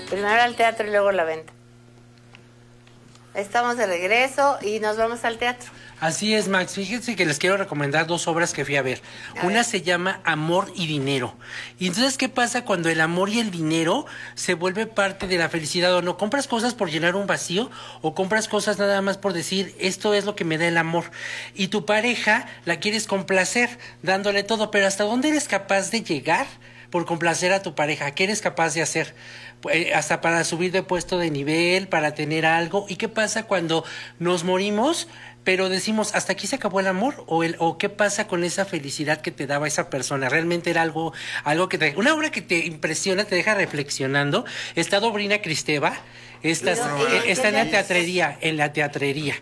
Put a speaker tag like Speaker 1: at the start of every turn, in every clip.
Speaker 1: Primero al teatro y luego la venta. Estamos de regreso y nos vamos al teatro.
Speaker 2: Así es, Max. Fíjense que les quiero recomendar 2 obras que fui a ver. Una se llama Amor y Dinero. Y entonces, ¿qué pasa cuando el amor y el dinero se vuelve parte de la felicidad o no? ¿Compras cosas por llenar un vacío o compras cosas nada más por decir, esto es lo que me da el amor? Y tu pareja la quieres complacer, dándole todo, pero ¿hasta dónde eres capaz de llegar por complacer a tu pareja? ¿Qué eres capaz de hacer? Hasta para subir de puesto de nivel, para tener algo. ¿Y qué pasa cuando nos morimos, pero decimos, hasta aquí se acabó el amor? ¿O qué pasa con esa felicidad que te daba esa persona? Realmente era algo que una obra que te impresiona, te deja reflexionando. Está Dobrina Kristeva. Está en la teatrería.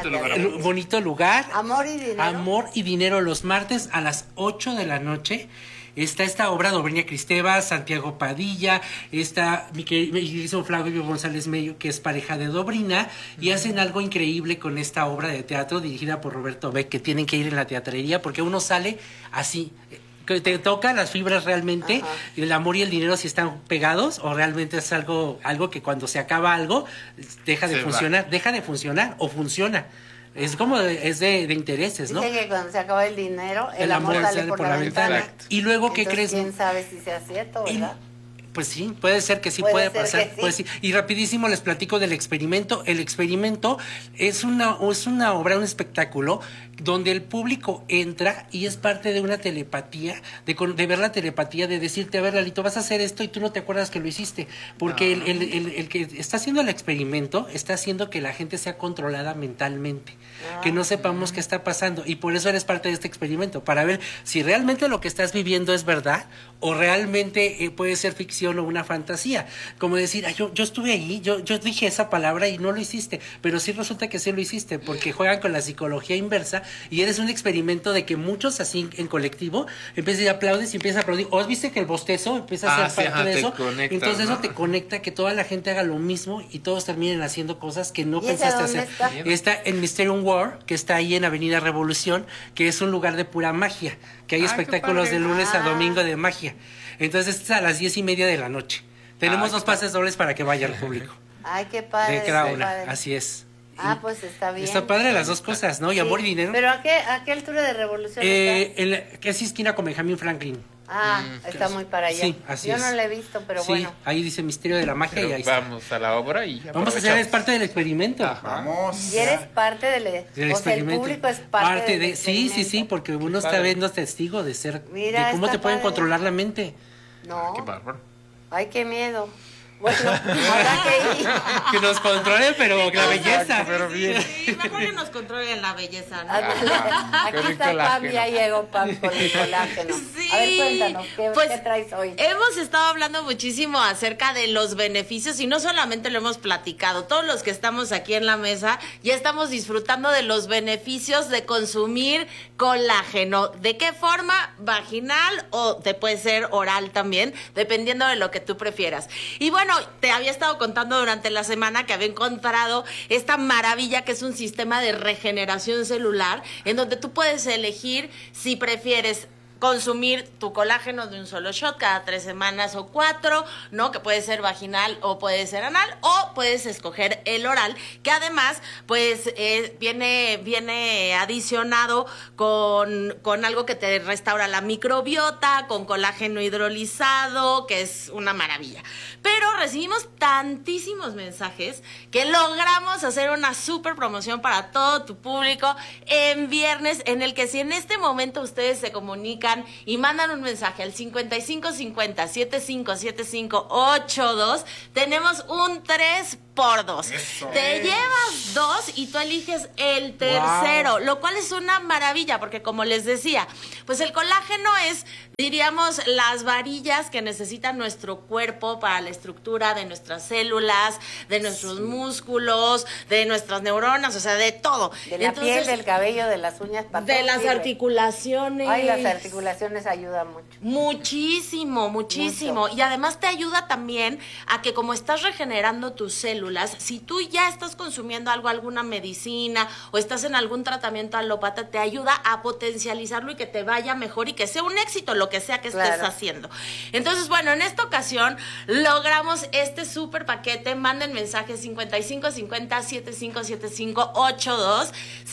Speaker 2: Bonito lugar.
Speaker 1: Amor y dinero.
Speaker 2: Amor y dinero, los martes a las 8 de la noche. Está esta obra, Dobrina Kristeva, Santiago Padilla, está mi querido Flavio González Mello, que es pareja de Dobrina, y hacen algo increíble con esta obra de teatro dirigida por Roberto Beck, que tienen que ir en la teatrería, porque uno sale así, que te toca las fibras realmente. Ajá. El amor y el dinero, si están pegados, o realmente es algo que cuando se acaba algo, deja de funcionar o funciona. Es como de intereses, ¿no?
Speaker 1: Dice que cuando se acaba el dinero, el amor sale por la ventana.
Speaker 2: Y luego, ¿qué crees?
Speaker 1: ¿Quién sabe si sea cierto, verdad?
Speaker 2: Pues sí, puede ser que sí, puede pasar. Sí. Pues sí. Y rapidísimo les platico del experimento. El experimento es una obra, un espectáculo donde el público entra y es parte de una telepatía, de ver la telepatía, de decirte, a ver, Lalito, vas a hacer esto y tú no te acuerdas que lo hiciste. Porque el que está haciendo el experimento está haciendo que la gente sea controlada mentalmente, que no sepamos qué está pasando. Y por eso eres parte de este experimento, para ver si realmente lo que estás viviendo es verdad o realmente puede ser ficción o una fantasía. Como decir, yo estuve ahí, yo dije esa palabra y no lo hiciste, pero sí resulta que sí lo hiciste, porque juegan con la psicología inversa y eres un experimento de que muchos así en colectivo empiezan y aplaudes y empiezas a aplaudir. ¿O viste que el bostezo empieza a ser parte de eso?
Speaker 3: Conecta,
Speaker 2: entonces
Speaker 3: ¿no?
Speaker 2: Eso te conecta, que toda la gente haga lo mismo y todos terminen haciendo cosas que no pensaste hacer. Está en Mysterium World, que está ahí en Avenida Revolución, que es un lugar de pura magia, que hay espectáculos de lunes a domingo de magia. Entonces es a las 10:30 de la noche. Tenemos 2 pases dobles para que vaya el público.
Speaker 1: Ay, qué padre.
Speaker 2: De cada una, así es.
Speaker 1: Pues está bien.
Speaker 2: Está padre las 2 cosas, ¿no? Y amor y dinero.
Speaker 1: ¿Pero a qué altura de Revolución está?
Speaker 2: Casi esquina con Benjamin Franklin.
Speaker 1: Está muy para allá.
Speaker 2: Sí, así
Speaker 1: Yo
Speaker 2: es.
Speaker 1: no la he visto, pero
Speaker 2: sí,
Speaker 1: bueno.
Speaker 2: Ahí dice Misterio de la Magia.
Speaker 3: Pero
Speaker 2: y ahí
Speaker 3: vamos a la obra y
Speaker 2: vamos a hacer, es parte del experimento.
Speaker 4: Vamos.
Speaker 1: Y eres parte del experimento. El público es parte del experimento.
Speaker 2: Sí, porque uno está viendo testigo de ser,
Speaker 1: Mira,
Speaker 2: de cómo te pueden controlar la mente.
Speaker 1: No.
Speaker 3: Qué bárbaro.
Speaker 1: Ay, qué miedo. Bueno, habrá que ir.
Speaker 2: Que nos controle, pero la belleza.
Speaker 3: Pero bien.
Speaker 5: Sí, mejor que nos controlen la belleza, ¿no?
Speaker 1: Aquí está Pam, ya llegó Pam con el colágeno.
Speaker 5: Sí.
Speaker 1: A ver, cuéntanos, ¿qué traes hoy?
Speaker 5: Hemos estado hablando muchísimo acerca de los beneficios y no solamente lo hemos platicado, todos los que estamos aquí en la mesa ya estamos disfrutando de los beneficios de consumir colágeno. ¿De qué forma? Vaginal o te puede ser oral también, dependiendo de lo que tú prefieras. Y bueno, te había estado contando durante la semana que había encontrado esta maravilla que es un sistema de regeneración celular en donde tú puedes elegir si prefieres consumir tu colágeno de un solo shot cada 3 semanas o 4, ¿no? Que puede ser vaginal o puede ser anal, o puedes escoger el oral, que además, pues, viene adicionado con algo que te restaura la microbiota, con colágeno hidrolizado, que es una maravilla. Pero recibimos tantísimos mensajes que logramos hacer una súper promoción para todo tu público en viernes, en el que si en este momento ustedes se comunican y mandan un mensaje al 5550-757582, tenemos un 3x2. Te llevas 2 y tú eliges el tercero, lo cual es una maravilla, porque como les decía, pues el colágeno es, diríamos, las varillas que necesita nuestro cuerpo para la estructura de nuestras células, de nuestros músculos, de nuestras neuronas, o sea, de todo.
Speaker 1: De la piel, del cabello, de las uñas,
Speaker 5: de las articulaciones.
Speaker 1: Ay, las articulaciones articulaciones ayuda mucho.
Speaker 5: Muchísimo. Mucho. Y además te ayuda también a que como estás regenerando tus células, si tú ya estás consumiendo alguna medicina o estás en algún tratamiento alópata, te ayuda a potencializarlo y que te vaya mejor y que sea un éxito lo que sea que estés haciendo. Entonces, bueno, en esta ocasión logramos este súper paquete. Manden mensajes 5550-757582,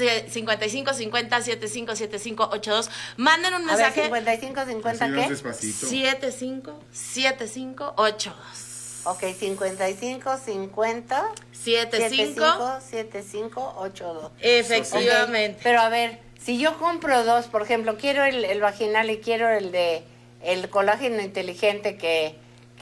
Speaker 5: 5550-757582. Manden un mensaje.
Speaker 1: A ver, 5550 ¿qué?
Speaker 5: 757582.
Speaker 1: Ok, 55 50 7582.
Speaker 5: Efectivamente.
Speaker 1: Okay. Pero a ver, si yo compro dos, por ejemplo, quiero el vaginal y quiero el colágeno inteligente que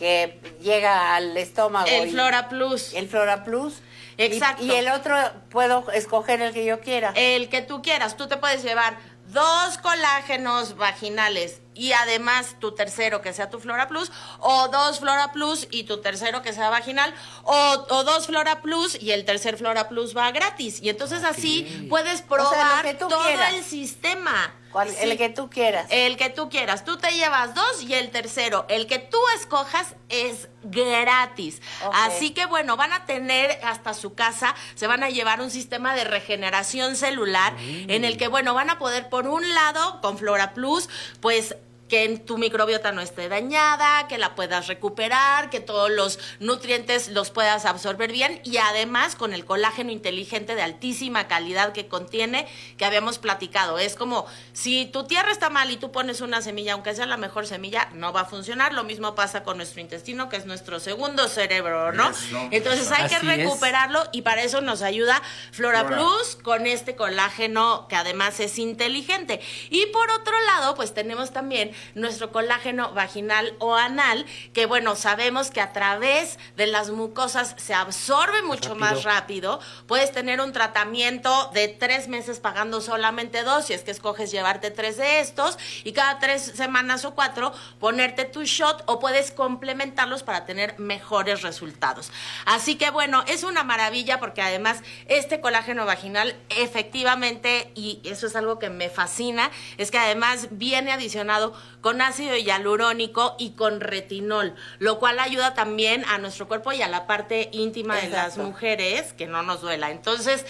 Speaker 1: llega al estómago.
Speaker 5: El Flora Plus.
Speaker 1: El Flora Plus.
Speaker 5: Exacto.
Speaker 1: Y el otro puedo escoger el que yo quiera.
Speaker 5: El que tú quieras. Tú te puedes llevar 2 colágenos vaginales y además tu tercero que sea tu Flora Plus, o 2 Flora Plus y tu tercero que sea vaginal, o 2 Flora Plus y el tercer Flora Plus va gratis. Y entonces así puedes probar todo el sistema.
Speaker 1: Sí. El que tú quieras.
Speaker 5: El que tú quieras. Tú te llevas 2 y el tercero, el que tú escojas, es gratis. Okay. Así que bueno, van a tener hasta su casa, se van a llevar un sistema de regeneración celular en el que, bueno, van a poder, por un lado, con Flora Plus, pues que tu microbiota no esté dañada, que la puedas recuperar, que todos los nutrientes los puedas absorber bien, y además con el colágeno inteligente de altísima calidad que contiene, que habíamos platicado. Es como si tu tierra está mal y tú pones una semilla, aunque sea la mejor semilla, no va a funcionar. Lo mismo pasa con nuestro intestino, que es nuestro segundo cerebro, ¿no? Entonces hay que recuperarlo y para eso nos ayuda Flora Plus con este colágeno que además es inteligente. Y por otro lado, pues tenemos también nuestro colágeno vaginal o anal, que bueno, sabemos que a través de las mucosas se absorbe mucho más rápido. Puedes tener un tratamiento de 3 meses pagando solamente 2, si es que escoges llevarte 3 de estos, y cada 3 semanas o 4 ponerte tu shot, o puedes complementarlos para tener mejores resultados. Así que bueno, es una maravilla porque además este colágeno vaginal efectivamente, y eso es algo que me fascina, es que además viene adicionado con ácido hialurónico y con retinol, lo cual ayuda también a nuestro cuerpo y a la parte íntima de las mujeres, que no nos duela. Entonces,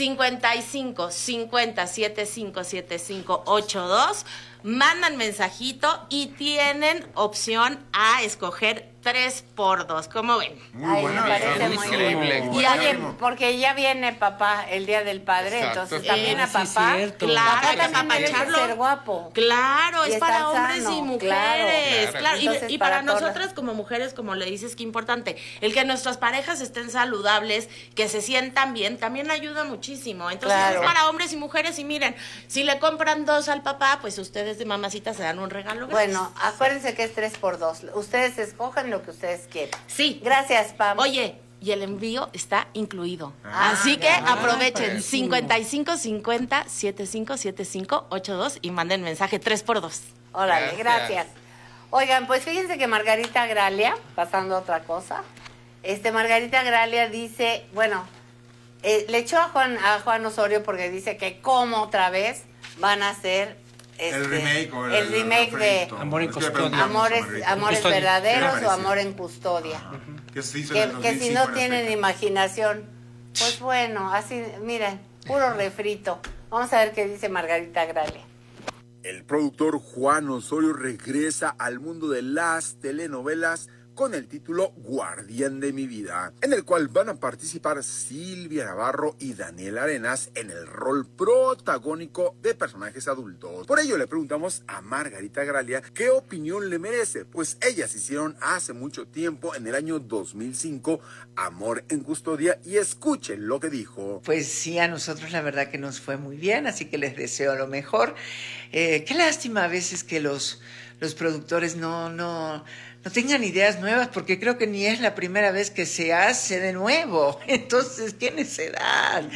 Speaker 5: 55 50 75 75 82, mandan mensajito y tienen opción a escoger 3x2. ¿Cómo ven?
Speaker 1: Muy bueno, me parece muy increíble. Y oye, porque ya viene papá el Día del Padre, entonces también a papá.
Speaker 5: Claro,
Speaker 1: hay que apapacharlo. Ser guapo.
Speaker 5: Claro, es para hombres
Speaker 1: sano,
Speaker 5: y mujeres. Claro. Y para
Speaker 1: todas.
Speaker 5: Nosotras como mujeres, como le dices, qué importante. El que nuestras parejas estén saludables, que se sientan bien, también ayuda muchísimo. Entonces es para hombres y mujeres. Y miren, si le compran 2 al papá, pues ustedes de mamacita se dan un regalo gratis.
Speaker 1: Bueno, acuérdense que es 3x2. Ustedes escojan lo que ustedes quieran.
Speaker 5: Sí.
Speaker 1: Gracias, Pam.
Speaker 5: Oye, y el envío está incluido. Así que aprovechen 55 50 75 75 82 y manden mensaje 3x2.
Speaker 1: Órale, gracias. Oigan, pues fíjense que Margarita Gralia, pasando a otra cosa, Margarita Gralia dice, bueno, le echó a Juan Osorio porque dice que como otra vez van a hacer el remake de
Speaker 2: Amor en Custodia.
Speaker 1: Amores verdaderos o Amor en Custodia. Que si no tienen imaginación, pues bueno, así, miren, puro refrito. Vamos a ver qué dice Margarita Gralia.
Speaker 3: El productor Juan Osorio regresa al mundo de las telenovelas con el título Guardián de mi vida, en el cual van a participar Silvia Navarro y Daniel Arenas en el rol protagónico de personajes adultos. Por ello le preguntamos a Margarita Gralia qué opinión le merece, pues ellas hicieron hace mucho tiempo, en el año 2005, Amor en Custodia, y escuchen lo que dijo.
Speaker 4: Pues sí, a nosotros la verdad que nos fue muy bien, así que les deseo lo mejor. Qué lástima a veces que los productores no tengan ideas nuevas, porque creo que ni es la primera vez que se hace de nuevo. Entonces, ¿qué necesidad?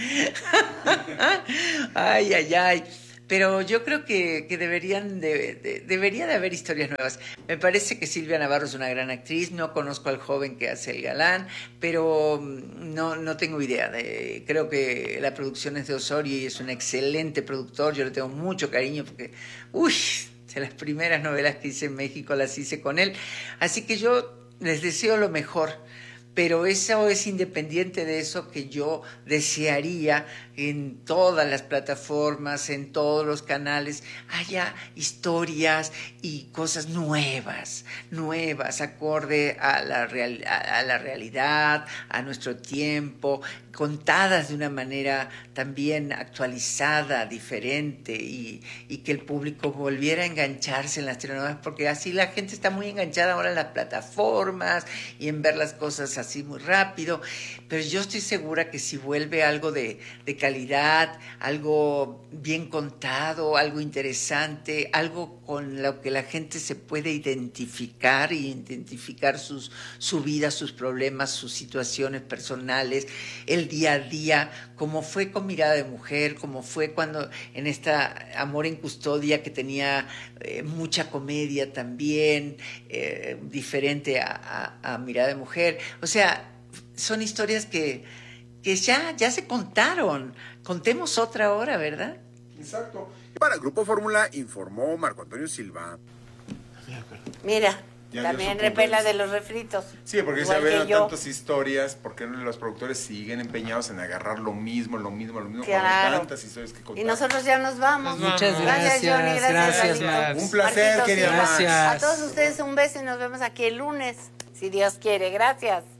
Speaker 4: Ay. Pero yo creo que debería de haber historias nuevas. Me parece que Silvia Navarro es una gran actriz. No conozco al joven que hace el galán, pero no tengo idea. Creo que la producción es de Osorio y es un excelente productor. Yo le tengo mucho cariño porque, De las primeras novelas que hice en México las hice con él. Así que yo les deseo lo mejor. Pero eso es independiente de eso que yo desearía en todas las plataformas, en todos los canales, haya historias y cosas nuevas, acorde a la realidad, a nuestro tiempo, contadas de una manera también actualizada, diferente, y que el público volviera a engancharse en las telenovelas, porque así la gente está muy enganchada ahora en las plataformas y en ver las cosas así muy rápido, pero yo estoy segura que si vuelve algo de calidad, algo bien contado, algo interesante, algo con lo que la gente se puede identificar y identificar su vida, sus problemas, sus situaciones personales, el día a día, como fue con Mirada de Mujer, como fue cuando en esta Amor en Custodia, que tenía mucha comedia también, diferente a Mirada de Mujer. O sea, son historias que ya se contaron. Contemos otra hora, ¿verdad?
Speaker 3: Exacto. Para el Grupo Fórmula informó Marco Antonio Silva.
Speaker 1: Mira,
Speaker 6: Ya
Speaker 1: también
Speaker 6: dio su
Speaker 1: repela
Speaker 6: punto
Speaker 1: de los refritos.
Speaker 6: Sí, porque se ven tantas historias, porque los productores siguen empeñados en agarrar lo mismo,
Speaker 1: Claro.
Speaker 6: cuando hay tantas historias que contar.
Speaker 1: Y nosotros ya nos vamos.
Speaker 2: Muchas
Speaker 1: Gracias, Johnny. Gracias, Lalito.
Speaker 6: Un placer,
Speaker 1: Marquitos,
Speaker 6: querida
Speaker 1: Silva.
Speaker 6: Max.
Speaker 2: Gracias.
Speaker 1: A todos ustedes un beso y nos vemos aquí el lunes, si Dios quiere. Gracias.